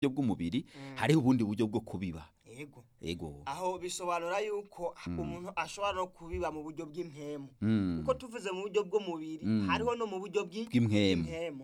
bw'umubiri hariho ubundi buryo bwo kubiba. Yego. Ego. Aho bisobanura yuko umuntu ashobora no kubiba mu buryo bw'impemu. Kuko tuvuze mu buryo bw'umubiri hariho no mu buryo bw'impemu.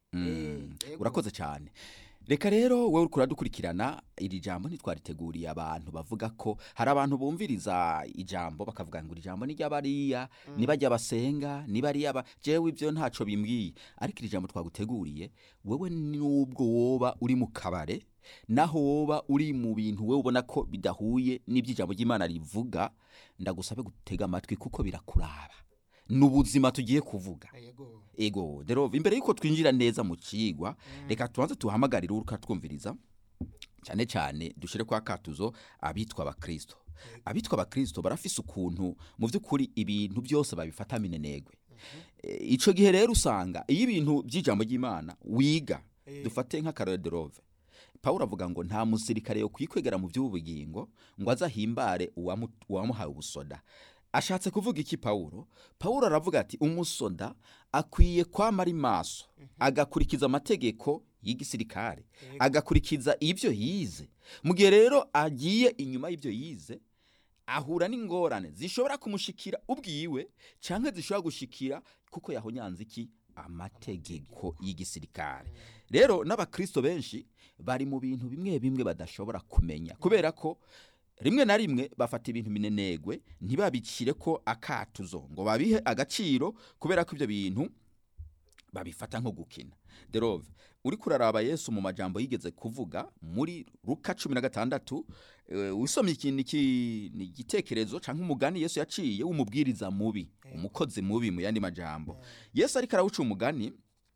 Yego. Urakoze cyane. Reka rero wewe uriko uradukurikirana iri jambo ntitwariteguriye abantu bavuga ko hari abantu bumviriza ijambo bakavuga ngo ijambo ni ry'abariya nibajya basenga nibariya jewe ivyo ntaco bimbwiye, ariko iri jambo twaguteguriye wewe nubwo woba uri mu kabare naho woba uri mu bintu wewe ubona ko bidahuye n'ivy'ijambo ry'Imana rivuga, ndagusabe gutega amatwi kuko birakuraba n'ubuzima tugiye kuvuga. Ego dero imbere yuko twinjira neza mu cigwa reka tubanze tuhamagarira uruka twumviriza cyane cyane dushire kwa katuzo abitwa abakristo. Abitwa abakristo barafise ukuntu mu vy'ukuri ibintu byose babifata minenegwe. Ico gihe rero usanga iyo ibintu by'ijambo ry'Imana wiga dufate nka Karoderove Paulo avuga ngo nta musirikare yo kwikwegera mu by'ubugingo ngo azahimbare uwamuhaye ubusoda. Ashatse kuvuga iki Paulo? Paulo aravuga ati umusoda akwiye kwamara maso agakurikiza amategeko y'igisirikare, agakurikiza ivyo yize. Mu gihe rero agiye inyuma y'ivyo yize ahura n'ingorane zishobora kumushikira ubwiwe canke zishobora gushikira kuko yahonyanze iki amategeko y'igisirikare. Rero n'abakristo benshi bari mu bintu bimwe bimwe badashobora kumenya kubera ko rimwe na rimwe bafata ibintu minenegwe ntibabicire ko akatuzo ngo babihe agaciro kubera ko ivyo bintu babifata nko gukina. Derove uri kuraraba Yesu mu majambo yigeze kuvuga muri Luka 16 usomye ikintu ni igitekerezo canke umugani Yesu yaciye w'umubwiriza mubi, umukozi mubi mu yandi majambo. Yesu ari karawuca umugani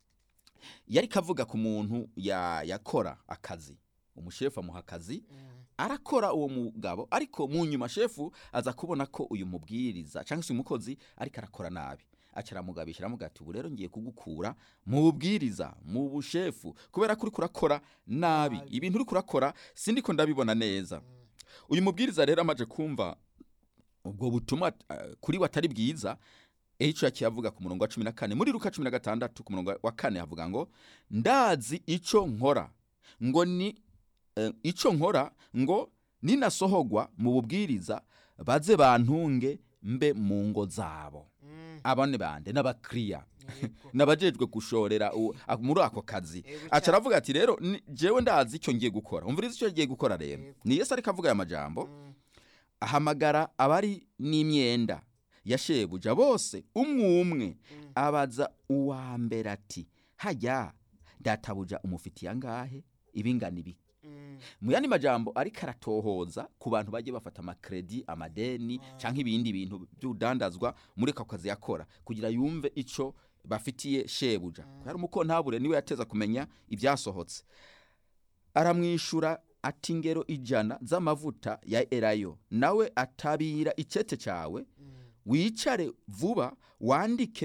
yari kavuga ku muntu yakora akazi, umushefu amuha akazi arakora uwo mugabo, ariko mu nyuma shefu aza kubona ko uyu mubwiriza cyangwa se umukozi ariko arakora nabi, acaramugabisha aramugati ubu rero ngiye kugukura mu bubwiriza mu bushefu kubera kuri kurakora nabi, ibintu uri kurakora sindiko ndabibona neza. Uyu mubwiriza rero amaje kumva ubwo butuma kuri watari bwiza, ico yakiyavuga ku murongo wa 14 muri Luka 16 ku murongo wa 4 havuga ngo ndazi ico nkora ngo ni ico nkora ngo ninasohogwa mu bubwiriza baze bantunge mbe mu ngo zabo. Abane bande n'abakriya nabajejwe gushorera muri ako kazi. Acaravuga ati rero jewe ndazi icyo ngiye gukora. Umviriza icyo ngiye gukora rero. Ni Yesu ariko avuga aya majambo. Ahamagara abari n'imyenda yashebuja bose umwe abaza uwa mbere ati hajya databuja umufiti yangahe ibingana ibi. Mu yandi majambo ariko aratohoza ku bantu bagiye bafata amakredi amadeni canke ibindi bintu by'udandazwa muri ako kazi yakora kugira yumve ico bafitiye shebuja. Hari umukontabure niwe yateza kumenya ibyasohotse. Aramwishura ati ngero 100 z'amavuta ya elayo nawe atabira icete cawe wicare vuba wandike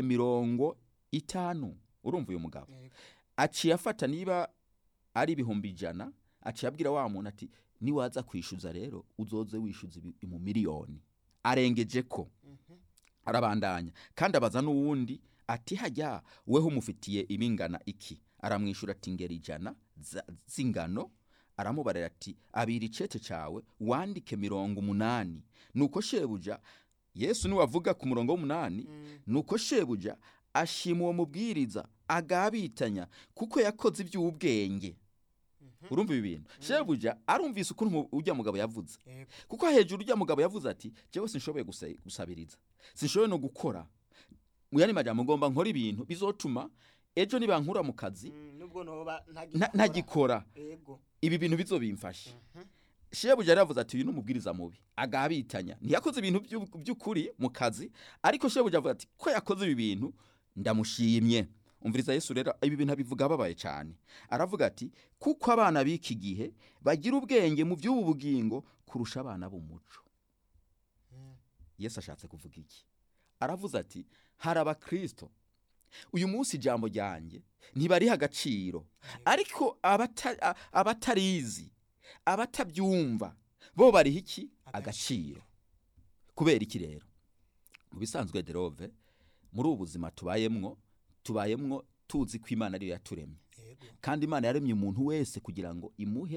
50. Urumva uyu mugabo aciye afata niba ari 100 aciye abwira wa muntu ati niwaza kwishuza rero uzoze wishuza mu miliyoni. Arengeje ko arabandanya kandi abaza n'uwundi ati hajya weho umufitiye ibingana iki. Aramwishura ati ngero 100 z'ingano. Aramubarira ati abiri icete cawe wandike 80. Nuko shebuja Yesu ni wavuga ku murongo w'8 nuko shebuja ashima uwo mubwiriza agabitanya kuko yakoze iby'ubwenge. Urumva ibintu shebuja arumvise ukuntu ujya mugabo yavuze kuko hejuru ujya mugabo yavuze ati jewe sinshoboye gusabiriza, sinshoboye no gukora mu yandi majambo ngomba nkora ibintu bizotuma ejo nibankura mu kazi nubwo noba ntagikora ibi bintu bizobimfasha. Shebuja yaravuze ati uyu numubwiriza mubi agabitanya ntiyakoze ibintu by'ukuri mu kazi, ariko shebuja avuga ati ko yakoze ibi bintu ndamushimye. Umviriza Yesu rero ibi bintu abivuga babaye cyane. Aravuga ati kuko abana biki gihe bagira ubwenge mu by'ubu bugingo kurusha abana b'umuco. Yesu ashatse kuvuga iki? Aravuze ati hari abakristo uyu munsi ijambo ryanjye ntibari agaciro, ariko abatarizi abatabyumva bo bari iki agaciro. Kubera iki rero? Mu bisanzwe Derove muri ubu buzima tubayemwo tuzi ko Imana ariyo yaturemye. Yego. kandi imana yaremye umuntu wese kugira ngo imuhe